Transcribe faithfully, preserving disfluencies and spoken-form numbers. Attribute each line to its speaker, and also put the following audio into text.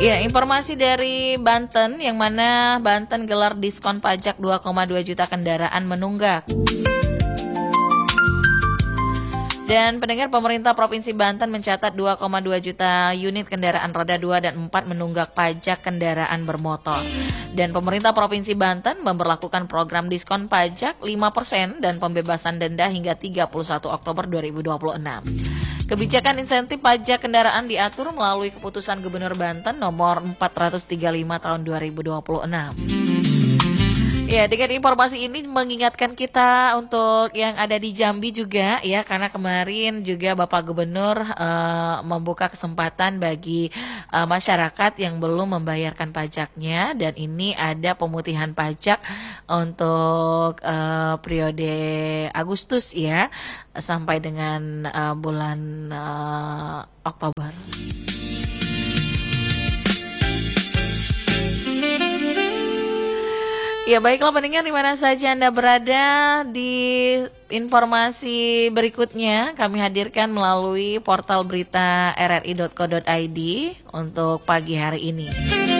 Speaker 1: Ya, informasi dari Banten yang mana Banten gelar diskon pajak dua koma dua juta kendaraan menunggak. Dan pendengar, pemerintah Provinsi Banten mencatat dua koma dua juta unit kendaraan roda dua dan empat menunggak pajak kendaraan bermotor. Dan pemerintah Provinsi Banten memberlakukan program diskon pajak lima persen dan pembebasan denda hingga tiga puluh satu Oktober dua ribu dua puluh enam. Kebijakan insentif pajak kendaraan diatur melalui keputusan Gubernur Banten nomor empat ratus tiga puluh lima tahun dua ribu dua puluh enam. Ya, dengan informasi ini mengingatkan kita untuk yang ada di Jambi juga ya, karena kemarin juga Bapak Gubernur uh, membuka kesempatan bagi uh, masyarakat yang belum membayarkan pajaknya, dan ini ada pemutihan pajak untuk uh, periode Agustus ya sampai dengan uh, bulan uh, Oktober. Ya, baiklah pendengar, di mana saja Anda berada, di informasi berikutnya kami hadirkan melalui portal berita r r i dot co dot i d untuk pagi hari ini.